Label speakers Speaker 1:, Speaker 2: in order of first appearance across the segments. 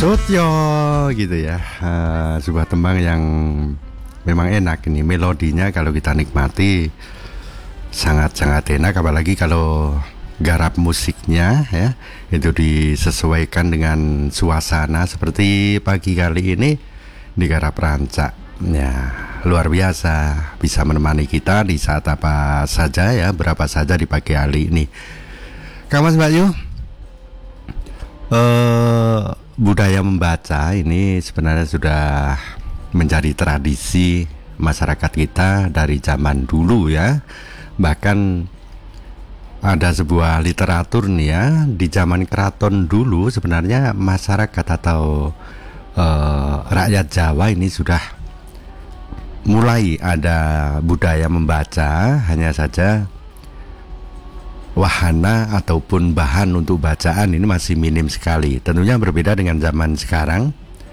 Speaker 1: Sotyo gitu ya. Sebuah tembang yang memang enak ini, melodinya kalau kita nikmati sangat-sangat enak, apalagi kalau garap musiknya ya itu disesuaikan dengan suasana seperti pagi kali ini digarap rancak ya, luar biasa, bisa menemani kita di saat apa saja ya, berapa saja di pagi hari ini. Kang Mas Bayu, budaya membaca ini sebenarnya sudah menjadi tradisi masyarakat kita dari zaman dulu ya. Bahkan ada sebuah literatur nih ya, di zaman keraton dulu sebenarnya masyarakat atau rakyat Jawa ini sudah mulai ada budaya membaca, hanya saja wahana ataupun bahan untuk bacaan ini masih minim sekali. Tentunya berbeda dengan zaman sekarang.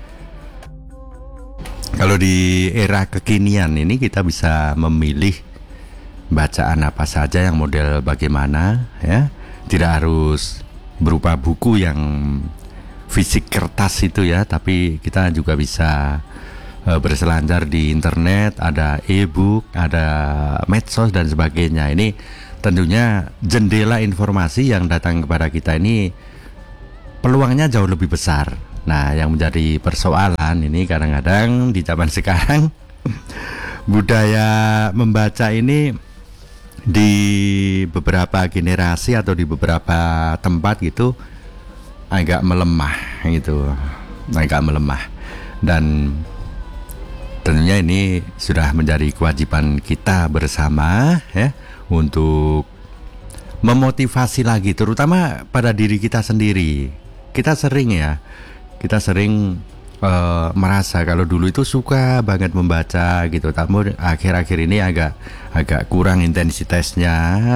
Speaker 1: Kalau di era kekinian ini kita bisa memilih bacaan apa saja, yang model bagaimana ya. Tidak harus berupa buku yang fisik kertas itu ya, tapi kita juga bisa berselancar di internet, ada e-book, ada medsos dan sebagainya. Ini tentunya jendela informasi yang datang kepada kita ini peluangnya jauh lebih besar. Nah, yang menjadi persoalan ini kadang-kadang di zaman sekarang budaya membaca ini di beberapa generasi atau di beberapa tempat gitu agak melemah gitu, agak melemah. Dan tentunya ini sudah menjadi kewajiban kita bersama ya untuk memotivasi lagi, terutama pada diri kita sendiri. Kita sering merasa kalau dulu itu suka banget membaca gitu, tapi akhir-akhir ini agak kurang intensitasnya,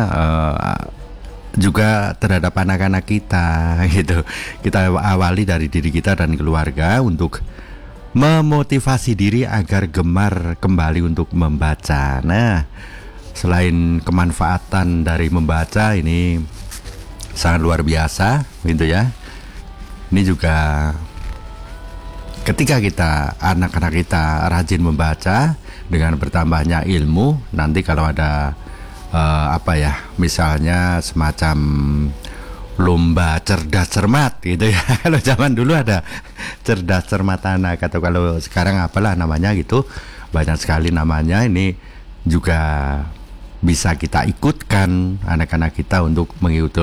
Speaker 1: juga terhadap anak-anak kita gitu. Kita awali dari diri kita dan keluarga untuk memotivasi diri agar gemar kembali untuk membaca. Nah, selain kemanfaatan dari membaca ini sangat luar biasa gitu ya, ini juga ketika kita, anak-anak kita rajin membaca dengan bertambahnya ilmu, nanti kalau ada misalnya semacam lomba cerdas cermat gitu ya. Kalau zaman dulu ada cerdas cermat anak, atau kalau sekarang apalah namanya gitu, banyak sekali namanya. Ini juga bisa kita ikutkan anak-anak kita untuk mengikuti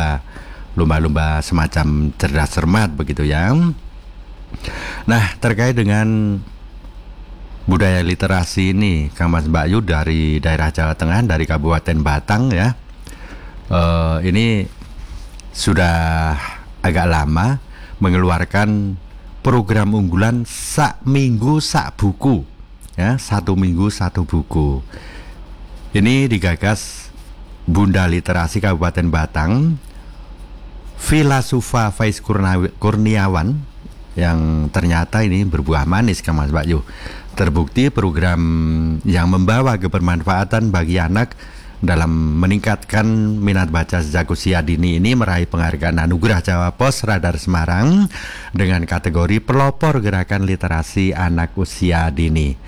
Speaker 1: lomba semacam cerdas cermat begitu ya. Nah, terkait dengan budaya literasi ini, Kang Mas Bayu dari daerah Jawa Tengah, dari Kabupaten Batang ya, ini sudah agak lama mengeluarkan program unggulan sak minggu sak buku ya, 1 minggu 1 buku. Ini digagas Bunda Literasi Kabupaten Batang, Filasufa Faiz Kurniawan, yang ternyata ini berbuah manis, Kang Mas Bayu. Terbukti program yang membawa kebermanfaatan bagi anak dalam meningkatkan minat baca sejak usia dini ini meraih penghargaan Anugerah Jawa Pos Radar Semarang dengan kategori pelopor gerakan literasi anak usia dini.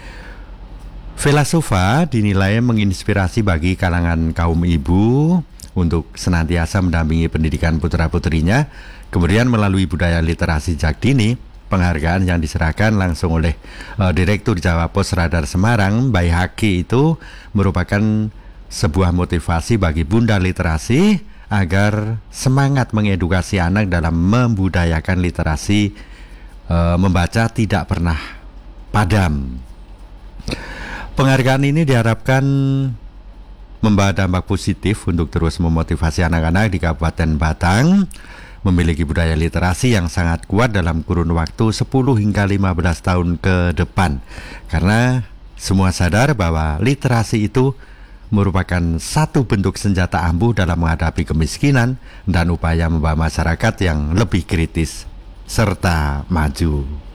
Speaker 1: Filasufa dinilai menginspirasi bagi kalangan kaum ibu untuk senantiasa mendampingi pendidikan putra-putrinya. Kemudian melalui budaya literasi sejak dini, penghargaan yang diserahkan langsung oleh Direktur Jawa Pos Radar Semarang, Mbak Haki, itu merupakan sebuah motivasi bagi Bunda Literasi agar semangat mengedukasi anak dalam membudayakan literasi membaca tidak pernah padam. Penghargaan ini diharapkan membawa dampak positif untuk terus memotivasi anak-anak di Kabupaten Batang memiliki budaya literasi yang sangat kuat dalam kurun waktu 10 hingga 15 tahun ke depan. Karena semua sadar bahwa literasi itu merupakan satu bentuk senjata ampuh dalam menghadapi kemiskinan dan upaya membawa masyarakat yang lebih kritis serta maju.